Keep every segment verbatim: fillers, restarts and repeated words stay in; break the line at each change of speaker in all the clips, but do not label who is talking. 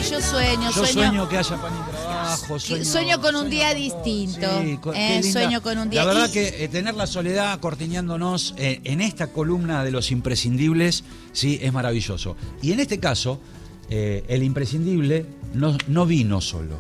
yo sueño,
Yo
sueño,
sueño que haya pan y trabajo. Sueño,
sueño con un
sueño
día
con
distinto.
Sí, con-
eh,
qué linda.
sueño con un día.
La verdad
Y-
que eh, tener la soledad cortiñándonos eh, en esta columna de los imprescindibles, sí, es maravilloso. Y en este caso, eh, el imprescindible no, no vino solo.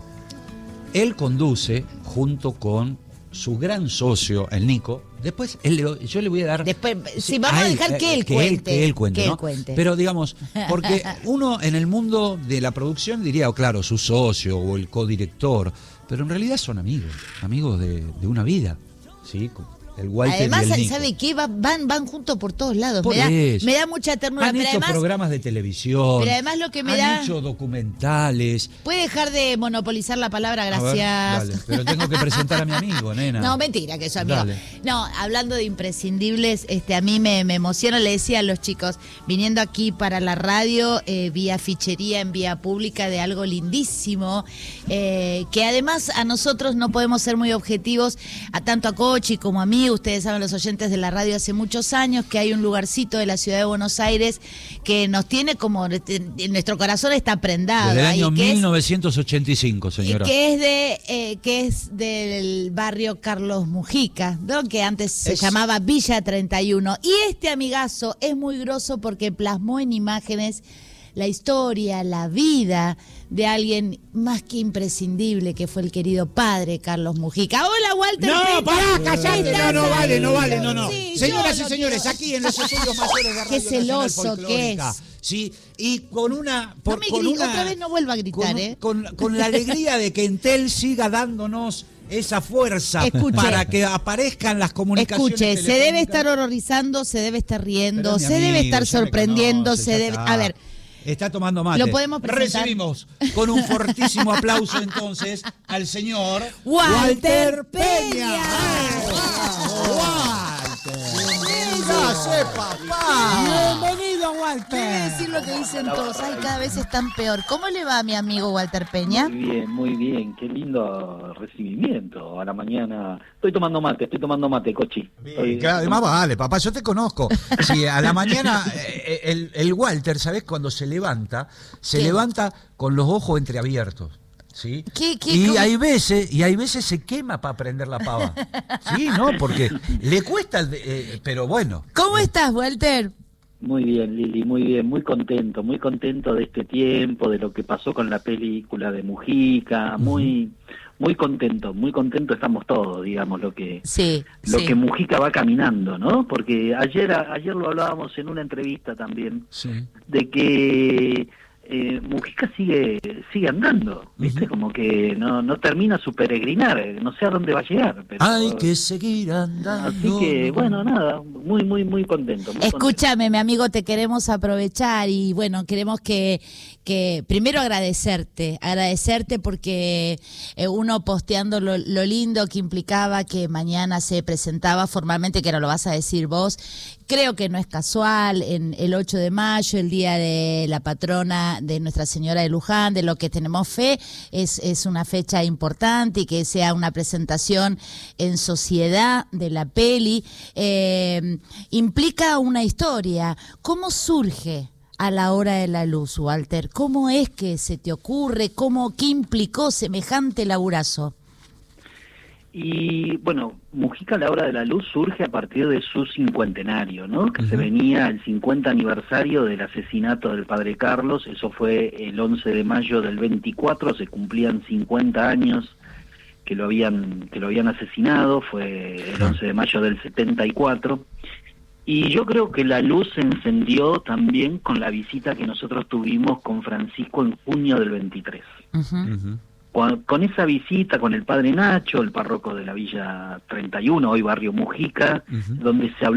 Él conduce junto con su gran socio, el Nico. Después él le- yo le voy a dar...
Después, sí, vamos a dejar
eh,
que él
que
cuente,
que él cuente,
que él
¿no?
cuente.
Pero digamos, porque uno en el mundo de la producción diría, oh, claro, su socio o el codirector, pero en realidad son amigos, amigos de, de una vida, ¿sí? El Walter
Además,
y el Nico.
¿sabe qué? Va- van, van juntos por todos lados.
Por
Me da,
eso.
me da mucha ternura.
Han
Pero
hecho
además,
programas de televisión,
pero además lo que me
han
da-
hecho documentales.
puede dejar de monopolizar la palabra,
A ver,
gracias.
dale, pero tengo que presentar a mi amigo, nena.
No, mentira, que soy amigo.
Dale.
No, hablando de imprescindibles, este, a mí me, me emociona, le decía a los chicos, viniendo aquí para la radio, eh, vía fichería en vía pública de algo lindísimo, eh, que además a nosotros no podemos ser muy objetivos, a tanto a Cochi como a mí, ustedes saben los oyentes de la radio hace muchos años, que hay un lugarcito de la ciudad de Buenos Aires que nos tiene como, en nuestro corazón está prendado.
Desde el
ahí,
año
que es-
mil novecientos ochenta y cinco, señora.
que es de eh, que es del barrio Carlos Mujica, ¿no? Que antes se
Es-
llamaba Villa treinta y uno. Y este amigazo es muy groso porque plasmó en imágenes la historia, la vida de alguien más que imprescindible, que fue el querido padre Carlos Mujica. Hola, Walter.
No,
Peña.
pará, callate. No, no
¿Estás
vale,
ahí?
no vale, no, no.
Sí,
Señoras
yo
y
lo
señores,
quiero.
aquí en los estudios mayores de Radio
Qué
Nacional
celoso que
Folclórica,
es.
sí, y con una...
No
por-
me
con
gri-
una
otra vez no vuelva a gritar,
con,
¿eh?
con, con la alegría de que Entel siga dándonos esa fuerza
Escuche.
para que aparezcan las comunicaciones.
Escuche, se debe
telefónicas.
estar horrorizando, se debe estar riendo,
Pero es mi
se debe
amigo,
estar
ya me
sorprendiendo,
conoce,
se
ya
debe...
está.
A ver,
Está tomando mate.
¿Lo podemos presentar?
Recibimos con un fortísimo aplauso entonces al señor
Walter Peña.
Walter. Bienvenido, papá. Bienvenido,
Debe
Walter.
decir lo que dicen todos. Ay, cada vez están peor. ¿Cómo le va a mi amigo Walter Peña?
Muy bien, muy bien. Qué lindo recibimiento a la mañana. Estoy tomando mate, estoy tomando mate, Cochi. Estoy-
Claro, además vale, papá, yo te conozco. Sí, a la mañana eh, el, el Walter, ¿sabés? Cuando se levanta, se
¿Qué?
levanta con los ojos entreabiertos. ¿Sí?
¿Qué- qué-
y
cómo?
hay veces y hay veces se quema para prender la pava. Sí, ¿no? Porque le cuesta, el de- eh, pero bueno.
¿Cómo estás, Walter?
Muy bien, Lili, muy bien. Muy contento, muy contento de este tiempo, de lo que pasó con la película de Mujica. Muy, muy contento, muy contento estamos todos, digamos, lo que...
Sí,
Lo
sí.
que Mujica va caminando, ¿no? Porque ayer ayer lo hablábamos en una entrevista también,
Sí.
de que eh, Mujica sigue sigue andando, ¿viste?
Ujú.
Como que no no termina su peregrinar, eh, no sé a dónde va a llegar. Pero,
Hay que seguir andando.
así que, bueno, nada, muy, muy, muy contento. muy
Escúchame, mi amigo, te queremos aprovechar y bueno, queremos que, que primero agradecerte, agradecerte porque eh, uno posteando lo, lo lindo que implicaba que mañana se presentaba formalmente, que ahora lo vas a decir vos, creo que no es casual, en el ocho de mayo, el día de la patrona de Nuestra Señora de Luján, de lo que tenemos fe, es, es una fecha importante y que sea una presentación en sociedad de la peli, eh, implica una historia. ¿Cómo surge A la Hora de la Luz, Walter? ¿Cómo es que se te ocurre? ¿Cómo, qué implicó semejante laburazo?
Y bueno, Mujica a la Hora de la Luz surge a partir de su cincuentenario, ¿no? Que
Ujú.
se venía el cincuenta aniversario del asesinato del padre Carlos, eso fue el once de mayo del veinticuatro, se cumplían cincuenta años que lo habían que lo habían asesinado, fue el once de mayo del setenta y cuatro. Y yo creo que la luz se encendió también con la visita que nosotros tuvimos con Francisco en junio del veintitrés.
Ujú.
Ujú.
Con, con esa visita con el padre Nacho, el párroco de la Villa treinta y uno, hoy barrio Mujica,
Ujú.
donde se habló